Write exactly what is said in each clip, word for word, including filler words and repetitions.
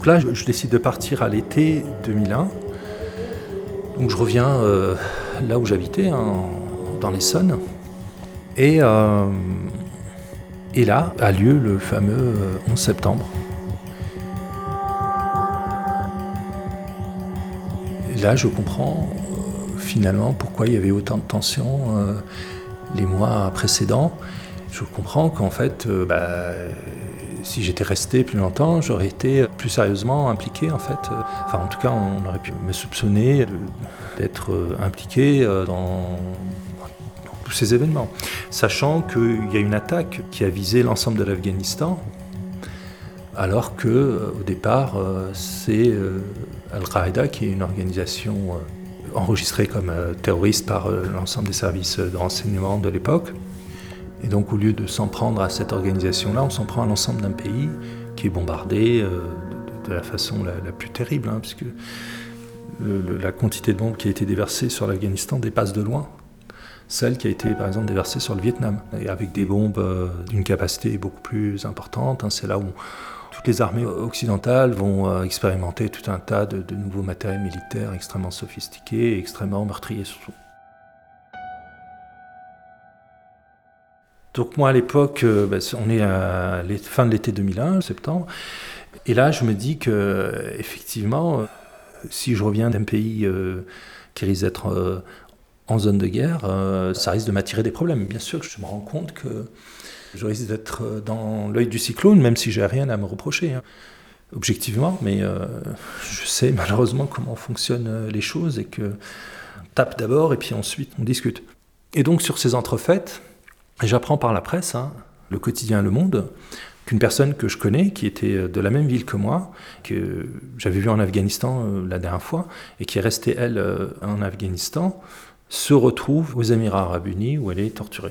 Donc là, je, je décide de partir à l'été deux mille un. Donc je reviens euh, là où j'habitais, hein, dans l'Essonne. Et, euh, et là a lieu le fameux onze septembre. Et là, je comprends euh, finalement pourquoi il y avait autant de tensions euh, les mois précédents. Je comprends qu'en fait, euh, bah, si j'étais resté plus longtemps, j'aurais été plus sérieusement impliqué en fait. Enfin, en tout cas, on aurait pu me soupçonner de, d'être impliqué dans, dans tous ces événements. Sachant qu'il y a une attaque qui a visé l'ensemble de l'Afghanistan, alors qu'au départ, c'est Al-Qaïda, qui est une organisation enregistrée comme terroriste par l'ensemble des services de renseignement de l'époque. Et donc, au lieu de s'en prendre à cette organisation-là, on s'en prend à l'ensemble d'un pays qui est bombardé euh, de, de la façon la, la plus terrible, hein, puisque le, le, la quantité de bombes qui a été déversée sur l'Afghanistan dépasse de loin celle qui a été, par exemple, déversée sur le Vietnam, et avec des bombes euh, d'une capacité beaucoup plus importante. Hein, c'est là où toutes les armées occidentales vont euh, expérimenter tout un tas de, de nouveaux matériels militaires extrêmement sophistiqués et extrêmement meurtriers surtout. Donc moi à l'époque, euh, bah, on est à la fin de l'été deux mille un, septembre, et là je me dis que effectivement, euh, si je reviens d'un pays euh, qui risque d'être euh, en zone de guerre, euh, ça risque de m'attirer des problèmes. Bien sûr que je me rends compte que je risque d'être dans l'œil du cyclone, même si j'ai rien à me reprocher, hein, objectivement, mais euh, je sais malheureusement comment fonctionnent les choses et que on tape d'abord et puis ensuite on discute. Et donc sur ces entrefaites, et j'apprends par la presse, hein, le quotidien Le Monde, qu'une personne que je connais, qui était de la même ville que moi, que j'avais vu en Afghanistan euh, la dernière fois, et qui est restée, elle, euh, en Afghanistan, se retrouve aux Émirats Arabes Unis, où elle est torturée.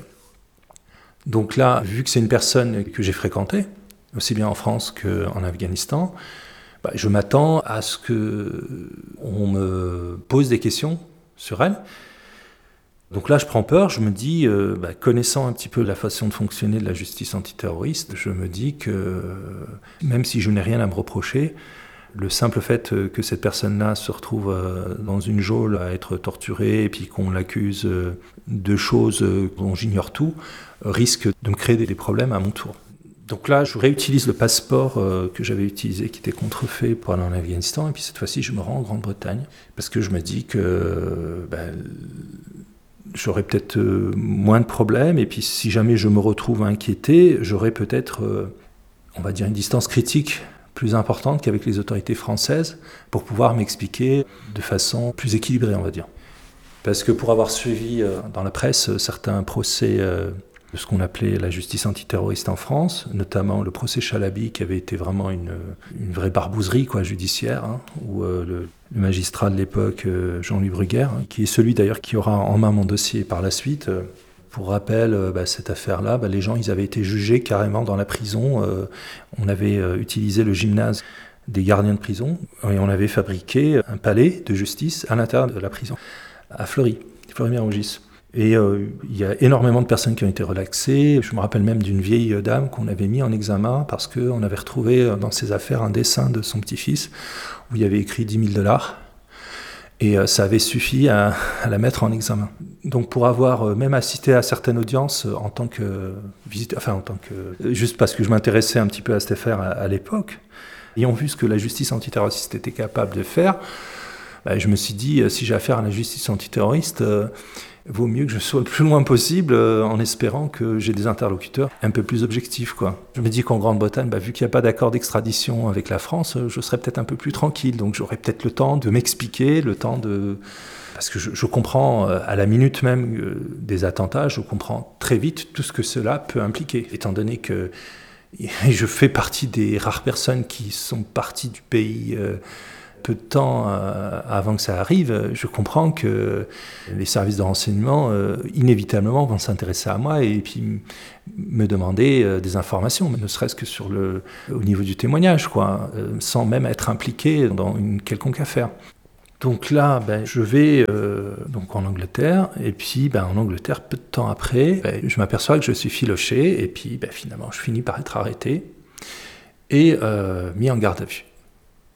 Donc là, vu que c'est une personne que j'ai fréquentée, aussi bien en France qu'en Afghanistan, bah, je m'attends à ce qu'on me pose des questions sur elle. Donc là, je prends peur, je me dis, euh, bah, connaissant un petit peu la façon de fonctionner de la justice antiterroriste, je me dis que euh, même si je n'ai rien à me reprocher, le simple fait que cette personne-là se retrouve euh, dans une geôle à être torturée et puis qu'on l'accuse euh, de choses euh, dont j'ignore tout, euh, risque de me créer des, des problèmes à mon tour. Donc là, je réutilise le passeport euh, que j'avais utilisé, qui était contrefait pour aller en Afghanistan, et puis cette fois-ci, je me rends en Grande-Bretagne, parce que je me dis que euh, bah, j'aurais peut-être euh, moins de problèmes, et puis si jamais je me retrouve inquiété, j'aurais peut-être, euh, on va dire, une distance critique plus importante qu'avec les autorités françaises pour pouvoir m'expliquer de façon plus équilibrée, on va dire. Parce que pour avoir suivi euh, dans la presse certains procès euh, de ce qu'on appelait la justice antiterroriste en France, notamment le procès Chalabi qui avait été vraiment une, une vraie barbouzerie quoi, judiciaire, hein, où euh, le, le magistrat de l'époque, euh, Jean-Louis Bruguère, hein, qui est celui d'ailleurs qui aura en main mon dossier par la suite, euh, pour rappel, euh, bah, cette affaire-là, bah, les gens ils avaient été jugés carrément dans la prison. Euh, on avait euh, utilisé le gymnase des gardiens de prison et on avait fabriqué un palais de justice à l'intérieur de la prison, à Fleury, Fleury-Mérogis. Et euh, il y a énormément de personnes qui ont été relaxées. Je me rappelle même d'une vieille dame qu'on avait mis en examen parce qu'on avait retrouvé dans ses affaires un dessin de son petit-fils où il y avait écrit dix mille dollars. Et euh, ça avait suffi à, à la mettre en examen. Donc pour avoir euh, même assisté à certaines audiences euh, en tant que visiteur, enfin en tant que juste parce que je m'intéressais un petit peu à cette affaire à, à l'époque, ayant vu ce que la justice antiterroriste était capable de faire, bah, je me suis dit euh, si j'ai affaire à la justice antiterroriste, euh, vaut mieux que je sois le plus loin possible euh, en espérant que j'ai des interlocuteurs un peu plus objectifs, quoi. Je me dis qu'en Grande-Bretagne, bah, vu qu'il n'y a pas d'accord d'extradition avec la France, je serais peut-être un peu plus tranquille. Donc j'aurais peut-être le temps de m'expliquer, le temps de... Parce que je, je comprends, euh, à la minute même euh, des attentats, je comprends très vite tout ce que cela peut impliquer. Étant donné que je fais partie des rares personnes qui sont parties du pays... Euh, peu de temps euh, avant que ça arrive, je comprends que les services de renseignement, euh, inévitablement, vont s'intéresser à moi et puis m- me demander euh, des informations, mais ne serait-ce que sur le, au niveau du témoignage, quoi, euh, sans même être impliqué dans une quelconque affaire. Donc là, ben, je vais euh, donc en Angleterre, et puis ben, en Angleterre, peu de temps après, ben, je m'aperçois que je suis filoché, et puis ben, finalement, je finis par être arrêté et euh, mis en garde à vue.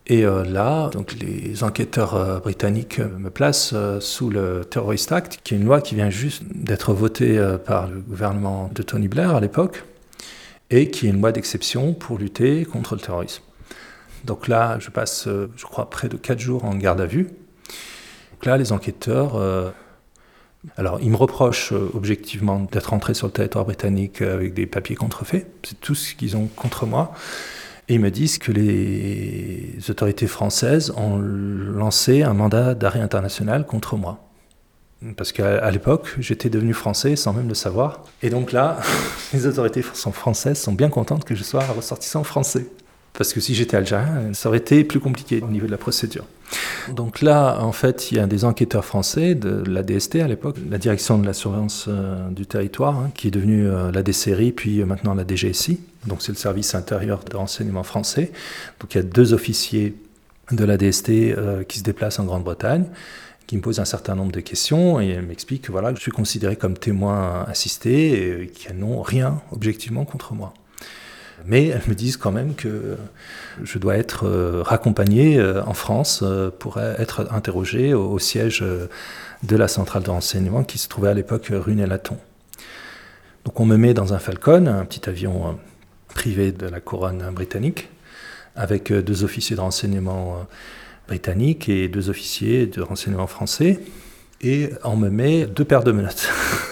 Et euh, là, donc, les enquêteurs euh, britanniques me placent euh, sous le Terrorist Act, qui est une loi qui vient juste d'être votée euh, par le gouvernement de Tony Blair à l'époque, et qui est une loi d'exception pour lutter contre le terrorisme. Donc là, je passe, euh, je crois, près de quatre jours en garde à vue. Donc là, les enquêteurs... Euh, alors, ils me reprochent euh, objectivement d'être entré sur le territoire britannique avec des papiers contrefaits. C'est tout ce qu'ils ont contre moi. Et ils me disent que les autorités françaises ont lancé un mandat d'arrêt international contre moi. Parce qu'à l'époque, j'étais devenu français sans même le savoir. Et donc là, les autorités françaises sont bien contentes que je sois ressortissant français. Parce que si j'étais algérien, ça aurait été plus compliqué au niveau de la procédure. Donc là, en fait, il y a des enquêteurs français de la D S T à l'époque, la direction de la surveillance euh, du territoire, hein, qui est devenue euh, la D C R I, puis euh, maintenant la D G S I. Donc c'est le service intérieur de renseignement français. Donc il y a deux officiers de la D S T euh, qui se déplacent en Grande-Bretagne, qui me posent un certain nombre de questions et m'expliquent que, voilà, que je suis considéré comme témoin assisté et qu'ils n'ont rien objectivement contre moi. Mais elles me disent quand même que je dois être euh, raccompagné euh, en France euh, pour être interrogé au, au siège euh, de la centrale de renseignement qui se trouvait à l'époque rue Nélaton. Donc on me met dans un Falcon, un petit avion euh, privé de la couronne britannique, avec euh, deux officiers de renseignement euh, britanniques et deux officiers de renseignement français, et on me met deux paires de menottes.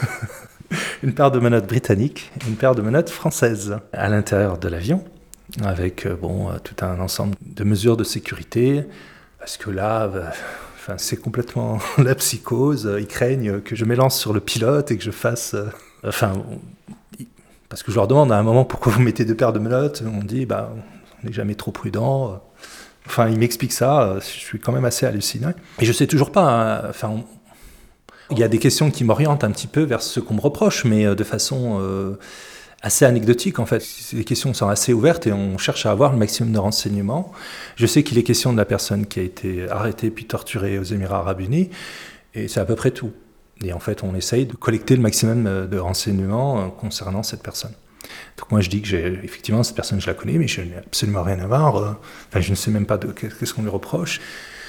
Une paire de menottes britanniques et une paire de menottes françaises à l'intérieur de l'avion, avec bon, tout un ensemble de mesures de sécurité, parce que là, bah, enfin, c'est complètement la psychose. Ils craignent que je m'élance sur le pilote et que je fasse... Euh, enfin, parce que je leur demande à un moment pourquoi vous mettez deux paires de menottes. On dit, bah, on n'est jamais trop prudent. Enfin, ils m'expliquent ça, je suis quand même assez halluciné. Et je sais toujours pas... Hein, enfin, on, il y a des questions qui m'orientent un petit peu vers ce qu'on me reproche, mais de façon euh, assez anecdotique en fait. Les questions sont assez ouvertes et on cherche à avoir le maximum de renseignements. Je sais qu'il est question de la personne qui a été arrêtée puis torturée aux Émirats Arabes Unis, et c'est à peu près tout. Et en fait, on essaye de collecter le maximum de renseignements concernant cette personne. Donc moi je dis que j'ai, effectivement cette personne je la connais, mais je n'ai absolument rien à voir. Enfin, je ne sais même pas de qu'est-ce qu'on lui reproche.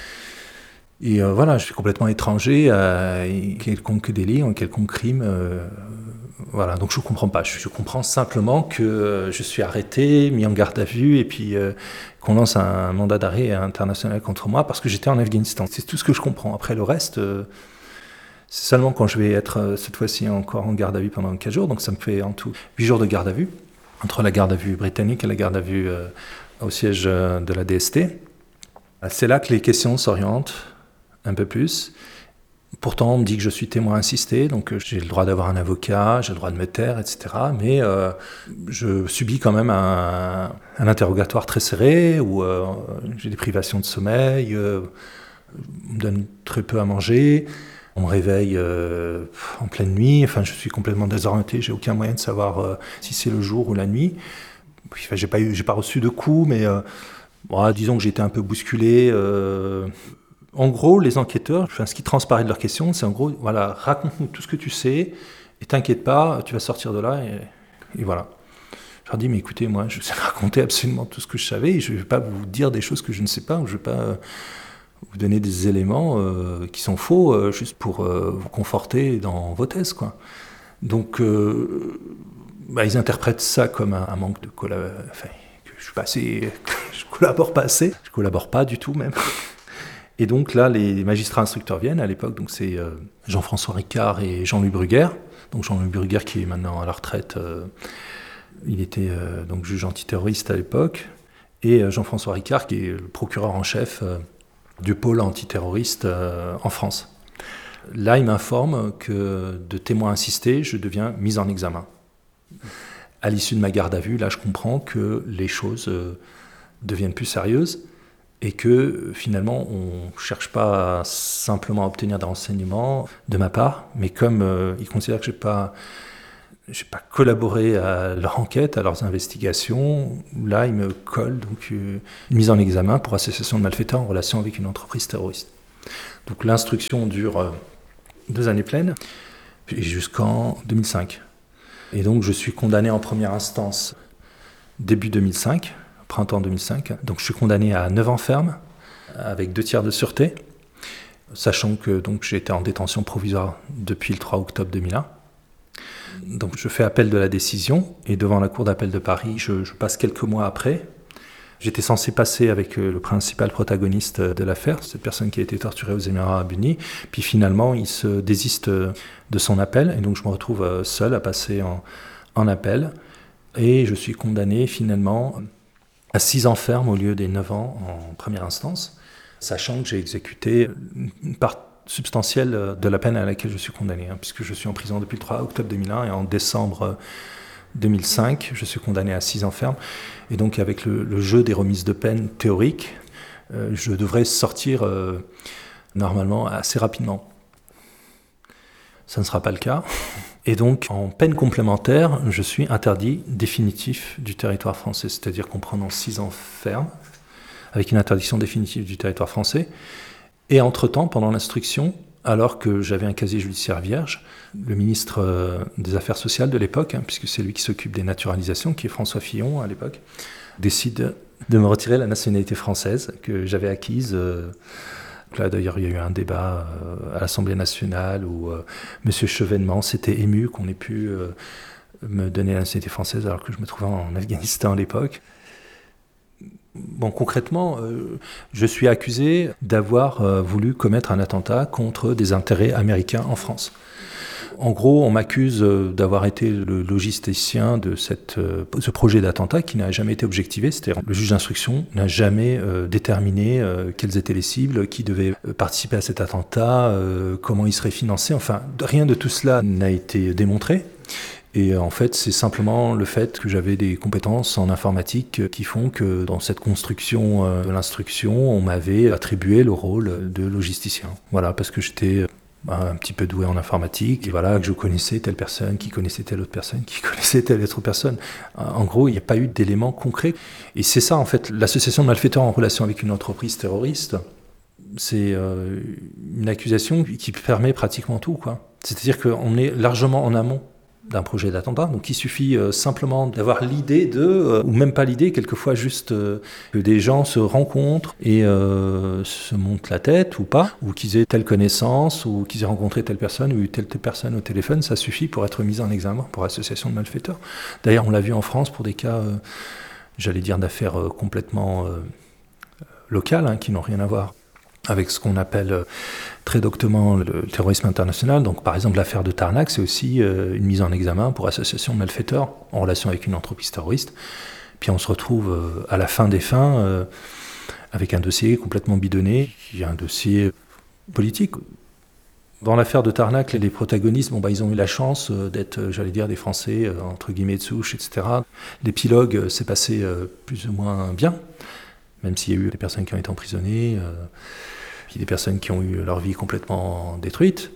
Et euh, voilà, je suis complètement étranger à quelconque délit, à quelconque crime. Euh, voilà, donc je ne comprends pas. Je, je comprends simplement que euh, je suis arrêté, mis en garde à vue, et puis euh, qu'on lance un mandat d'arrêt international contre moi parce que j'étais en Afghanistan. C'est tout ce que je comprends. Après le reste, euh, c'est seulement quand je vais être euh, cette fois-ci encore en garde à vue pendant quatre jours. Donc ça me fait en tout huit jours de garde à vue, entre la garde à vue britannique et la garde à vue euh, au siège euh, de la D S T. C'est là que les questions s'orientent un peu plus. Pourtant, on me dit que je suis témoin assisté, donc j'ai le droit d'avoir un avocat, j'ai le droit de me taire, et cetera. Mais euh, je subis quand même un, un interrogatoire très serré, où euh, j'ai des privations de sommeil, euh, on me donne très peu à manger, on me réveille euh, en pleine nuit, enfin je suis complètement désorienté, j'ai aucun moyen de savoir euh, si c'est le jour ou la nuit. Enfin, j'ai pas eu, j'ai pas reçu de coups, mais euh, bon, disons que j'ai été un peu bousculé. Euh, En gros, les enquêteurs, enfin, ce qui transparaît de leurs questions, c'est en gros, voilà, raconte-nous tout ce que tu sais, et t'inquiète pas, tu vas sortir de là, et, et voilà. Je leur dis, mais écoutez, moi, je sais raconter absolument tout ce que je savais, et je ne vais pas vous dire des choses que je ne sais pas, ou je ne vais pas euh, vous donner des éléments euh, qui sont faux, euh, juste pour euh, vous conforter dans vos thèses, quoi. Donc, euh, bah, ils interprètent ça comme un, un manque de collaboration, enfin, que je suis pas assez, je collabore pas assez, je collabore pas du tout même. Et donc là, les magistrats instructeurs viennent à l'époque, donc c'est euh, Jean-François Ricard et Jean-Louis Bruguère. Donc Jean-Louis Bruguère qui est maintenant à la retraite, euh, il était euh, donc juge antiterroriste à l'époque, et euh, Jean-François Ricard qui est le procureur en chef euh, du pôle antiterroriste euh, en France. Là, il m'informe que de témoin assisté, je deviens mis en examen. À l'issue de ma garde à vue, là, je comprends que les choses euh, deviennent plus sérieuses. Et que finalement, on ne cherche pas simplement à obtenir des renseignements de ma part, mais comme euh, ils considèrent que je n'ai pas, j'ai pas collaboré à leur enquête, à leurs investigations, là, ils me collent donc, une mise en examen pour association de malfaiteurs en relation avec une entreprise terroriste. Donc l'instruction dure euh, deux années pleines, et jusqu'en deux mille cinq. Et donc je suis condamné en première instance début deux mille cinq, printemps deux mille cinq. Donc je suis condamné à neuf ans ferme, avec deux tiers de sûreté, sachant que donc, j'ai été en détention provisoire depuis le trois octobre deux mille un. Donc je fais appel de la décision et devant la cour d'appel de Paris, je, je passe quelques mois après. J'étais censé passer avec le principal protagoniste de l'affaire, cette personne qui a été torturée aux Émirats Arabes Unis. Puis finalement, il se désiste de son appel et donc je me retrouve seul à passer en, en appel. Et je suis condamné finalement à six ans ferme au lieu des neuf ans en première instance, sachant que j'ai exécuté une part substantielle de la peine à laquelle je suis condamné, hein, puisque je suis en prison depuis le trois octobre deux mille un et en décembre deux mille cinq, je suis condamné à six ans ferme. Et donc avec le, le jeu des remises de peine théoriques, euh, je devrais sortir euh, normalement assez rapidement. Ça ne sera pas le cas. Et donc en peine complémentaire, je suis interdit définitif du territoire français, c'est-à-dire qu'en prenant six ans ferme, avec une interdiction définitive du territoire français, et entre-temps, pendant l'instruction, alors que j'avais un casier judiciaire vierge, le ministre euh, des Affaires sociales de l'époque, hein, puisque c'est lui qui s'occupe des naturalisations, qui est François Fillon à l'époque, décide de me retirer la nationalité française que j'avais acquise. Euh, là, d'ailleurs, il y a eu un débat euh, à l'Assemblée nationale où euh, M. Chevènement s'était ému qu'on ait pu euh, me donner la nationalité française alors que je me trouvais en Afghanistan à l'époque. Bon, concrètement, euh, je suis accusé d'avoir euh, voulu commettre un attentat contre des intérêts américains en France. En gros, on m'accuse euh, d'avoir été le logisticien de cette, euh, ce projet d'attentat qui n'a jamais été objectivé. C'est-à-dire le juge d'instruction n'a jamais euh, déterminé euh, quelles étaient les cibles, qui devaient euh, participer à cet attentat, euh, comment il serait financé. Enfin, rien de tout cela n'a été démontré. Et en fait, c'est simplement le fait que j'avais des compétences en informatique qui font que dans cette construction de l'instruction, on m'avait attribué le rôle de logisticien. Voilà, parce que j'étais un petit peu doué en informatique, et voilà, que je connaissais telle personne, qui connaissait telle autre personne, qui connaissait telle autre personne. En gros, il n'y a pas eu d'éléments concrets. Et c'est ça, en fait, l'association de malfaiteurs en relation avec une entreprise terroriste, c'est euh, une accusation qui permet pratiquement tout, quoi. C'est-à-dire qu'on est largement en amont d'un projet d'attentat, donc il suffit euh, simplement d'avoir l'idée de, euh, ou même pas l'idée, quelquefois juste euh, que des gens se rencontrent et euh, se montent la tête ou pas, ou qu'ils aient telle connaissance, ou qu'ils aient rencontré telle personne, ou eu telle, telle personne au téléphone, ça suffit pour être mis en examen pour association de malfaiteurs. D'ailleurs, on l'a vu en France pour des cas, euh, j'allais dire, d'affaires euh, complètement euh, locales, hein, qui n'ont rien à voir avec ce qu'on appelle euh, très doctement le terrorisme international. Donc, par exemple, l'affaire de Tarnac, c'est aussi euh, une mise en examen pour association de malfaiteurs en relation avec une entreprise terroriste. Puis on se retrouve euh, à la fin des fins euh, avec un dossier complètement bidonné, qui est un dossier politique. Dans l'affaire de Tarnac, les protagonistes, bon, bah, ils ont eu la chance euh, d'être, euh, j'allais dire, des Français, euh, entre guillemets, de souche, et cetera. L'épilogue euh, s'est passé euh, plus ou moins bien, même s'il y a eu des personnes qui ont été emprisonnées, euh, puis des personnes qui ont eu leur vie complètement détruite.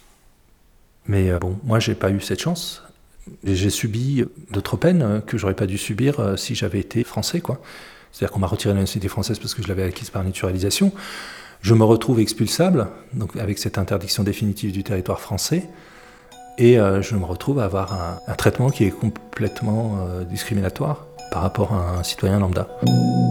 Mais euh, bon, moi, j'ai pas eu cette chance. Et j'ai subi d'autres peines que j'aurais pas dû subir euh, si j'avais été français, quoi. C'est-à-dire qu'on m'a retiré la nationalité française parce que je l'avais acquise par naturalisation. Je me retrouve expulsable, donc avec cette interdiction définitive du territoire français, et euh, je me retrouve à avoir un, un traitement qui est complètement euh, discriminatoire par rapport à un citoyen lambda.